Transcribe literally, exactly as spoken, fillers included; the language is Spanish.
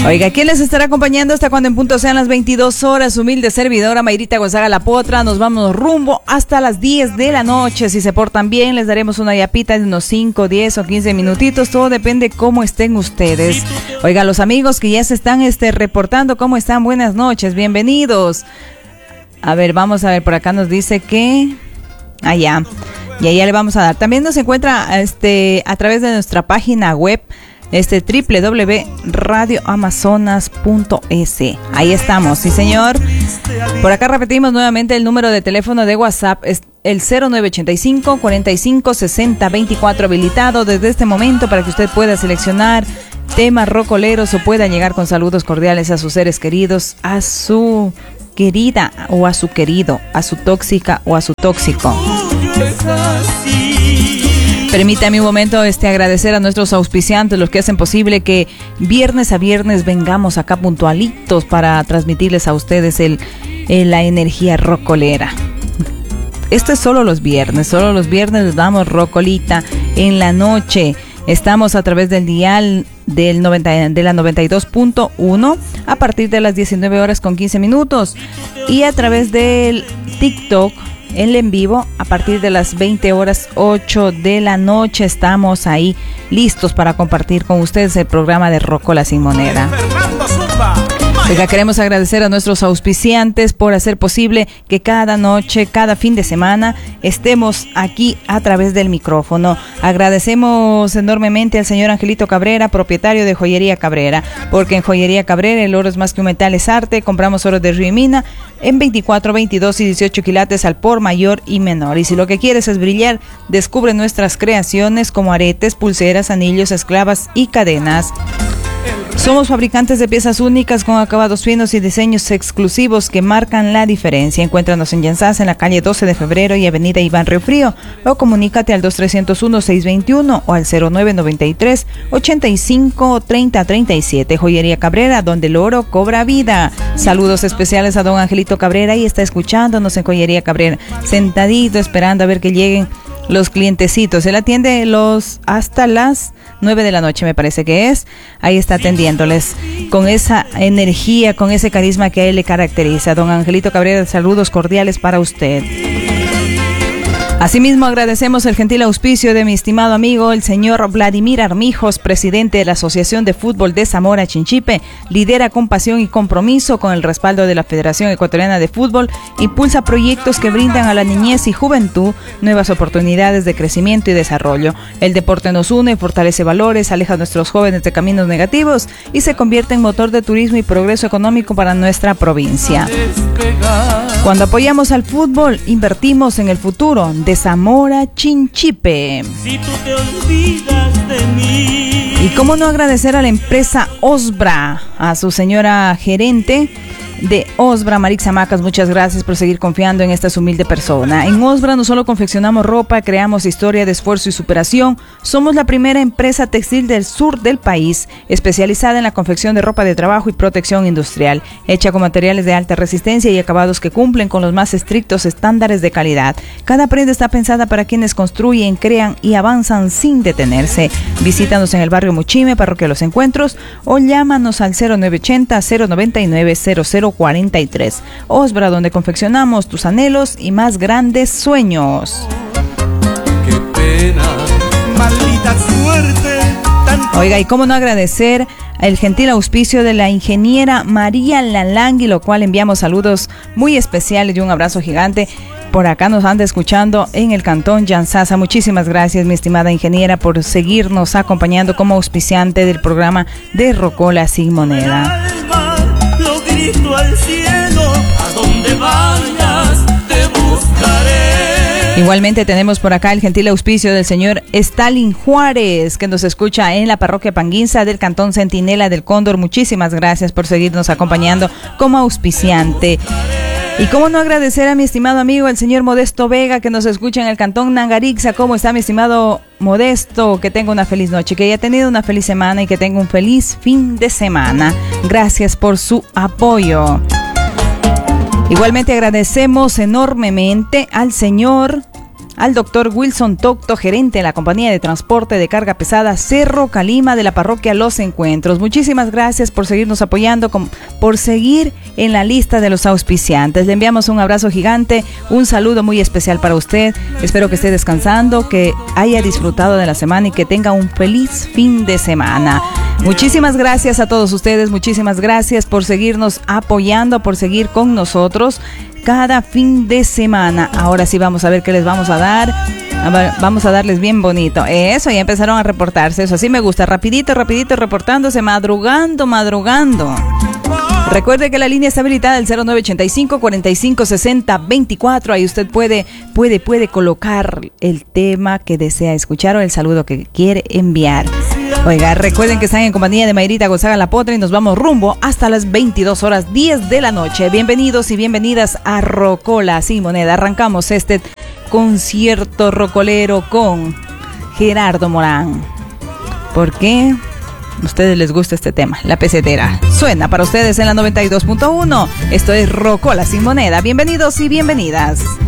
Oiga, ¿quién les estará acompañando hasta cuando en punto sean las veintidós horas? Humilde servidora Mayrita Gonzaga La Potra. Nos vamos rumbo hasta las diez de la noche. Si se portan bien, les daremos una yapita de unos cinco, diez o quince minutitos. Todo depende cómo estén ustedes. Oiga, los amigos que ya se están este, reportando, ¿cómo están? Buenas noches, bienvenidos. A ver, vamos a ver, por acá nos dice que... Allá, y allá le vamos a dar. También nos encuentra este, a través de nuestra página web, este doble u doble u doble u punto radio amazonas punto es. Ahí estamos, sí señor. Por acá repetimos nuevamente el número de teléfono de WhatsApp, es el cero nueve ochenta y cinco, cuarenta y cinco, sesenta, veinticuatro, habilitado desde este momento para que usted pueda seleccionar temas rocoleros o pueda llegar con saludos cordiales a sus seres queridos, a su querida o a su querido, a su tóxica o a su tóxico. Permítame un momento este, agradecer a nuestros auspiciantes, los que hacen posible que viernes a viernes vengamos acá puntualitos para transmitirles a ustedes el, el, la energía rocolera. Esto es solo los viernes, solo los viernes les damos rocolita en la noche. Estamos a través del dial del noventa, de la noventa y dos punto uno a partir de las diecinueve horas con quince minutos y a través del TikTok en en vivo a partir de las veinte horas ocho de la noche. Estamos ahí listos para compartir con ustedes el programa de Rocola Sin Moneda. Oiga, queremos agradecer a nuestros auspiciantes por hacer posible que cada noche, cada fin de semana estemos aquí a través del micrófono. Agradecemos enormemente al señor Angelito Cabrera, propietario de Joyería Cabrera, porque en Joyería Cabrera el oro es más que un metal, es arte. Compramos oro de río y mina en veinticuatro, veintidós y dieciocho quilates al por mayor y menor. Y si lo que quieres es brillar, descubre nuestras creaciones como aretes, pulseras, anillos, esclavas y cadenas. Somos fabricantes de piezas únicas con acabados finos y diseños exclusivos que marcan la diferencia. Encuéntranos en Yansás, en la calle doce de febrero y avenida Iván Río Frío, o comunícate al dos tres cero uno, seis dos uno o al cero nueve noventa y tres, ochenta y cinco, treinta, treinta y siete. Joyería Cabrera, donde el oro cobra vida. Saludos especiales a don Angelito Cabrera y está escuchándonos en Joyería Cabrera, sentadito esperando a ver que lleguen los clientecitos. Él atiende los hasta las nueve de la noche, me parece que es. Ahí está atendiéndoles con esa energía, con ese carisma que a él le caracteriza. Don Angelito Cabrera, saludos cordiales para usted. Asimismo, agradecemos el gentil auspicio de mi estimado amigo, el señor Vladimir Armijos, presidente de la Asociación de Fútbol de Zamora Chinchipe. Lidera con pasión y compromiso con el respaldo de la Federación Ecuatoriana de Fútbol. Impulsa proyectos que brindan a la niñez y juventud nuevas oportunidades de crecimiento y desarrollo. El deporte nos une, fortalece valores, aleja a nuestros jóvenes de caminos negativos y se convierte en motor de turismo y progreso económico para nuestra provincia. Cuando apoyamos al fútbol, invertimos en el futuro de Zamora Chinchipe. Si tú te olvidas de mí. Y cómo no agradecer a la empresa Osbra, a su señora gerente de Osbra, Marixa Macas, muchas gracias por seguir confiando en esta humilde persona. En Osbra no solo confeccionamos ropa, creamos historia de esfuerzo y superación. Somos la primera empresa textil del sur del país, especializada en la confección de ropa de trabajo y protección industrial, hecha con materiales de alta resistencia y acabados que cumplen con los más estrictos estándares de calidad. Cada prenda está pensada para quienes construyen, crean y avanzan sin detenerse. Visítanos en el barrio Muchime, Parroquia Los Encuentros, o llámanos al cero nueve ochenta, cero noventa y nueve, cero cero cuarenta y tres. Osbra, donde confeccionamos tus anhelos y más grandes sueños. Qué pena, maldita suerte. Tanto... Oiga, y cómo no agradecer el gentil auspicio de la ingeniera María Lalangui, lo cual enviamos saludos muy especiales y un abrazo gigante. Por acá nos anda escuchando en el cantón Yansasa. Muchísimas gracias, mi estimada ingeniera, por seguirnos acompañando como auspiciante del programa de Rocola Sin Moneda. Al cielo, a donde vayas te buscaré. Igualmente tenemos por acá el gentil auspicio del señor Stalin Juárez, que nos escucha en la parroquia Panguinza del cantón Centinela del Cóndor. Muchísimas gracias por seguirnos acompañando como auspiciante. Y cómo no agradecer a mi estimado amigo el señor Modesto Vega, que nos escucha en el cantón Nangarixa. ¿Cómo está mi estimado Modesto? Que tenga una feliz noche, que haya tenido una feliz semana y que tenga un feliz fin de semana. Gracias por su apoyo. Igualmente agradecemos enormemente al señor al doctor Wilson Tocto, gerente de la compañía de transporte de carga pesada Cerro Calima de la parroquia Los Encuentros. Muchísimas gracias por seguirnos apoyando, por seguir en la lista de los auspiciantes. Le enviamos un abrazo gigante, un saludo muy especial para usted. Espero que esté descansando, que haya disfrutado de la semana y que tenga un feliz fin de semana. Muchísimas gracias a todos ustedes, muchísimas gracias por seguirnos apoyando, por seguir con nosotros cada fin de semana. Ahora sí vamos a ver qué les vamos a dar. A ver, vamos a darles bien bonito. Eso, ya empezaron a reportarse. Eso sí me gusta. Rapidito, rapidito, reportándose, madrugando, madrugando. Recuerde que la línea está habilitada el cero nueve ochenta y cinco, cuarenta y cinco, sesenta, veinticuatro. Ahí usted puede, puede, puede colocar el tema que desea escuchar o el saludo que quiere enviar. Oiga, recuerden que están en compañía de Mayrita Gonzaga La Potra y nos vamos rumbo hasta las veintidós horas diez de la noche. Bienvenidos y bienvenidas a Rocola Sin Moneda. Arrancamos este concierto rocolero con Gerardo Morán. ¿Por qué a ustedes les gusta este tema? La pesetera suena para ustedes en la noventa y dos punto uno. Esto es Rocola Sin Moneda. Bienvenidos y bienvenidas.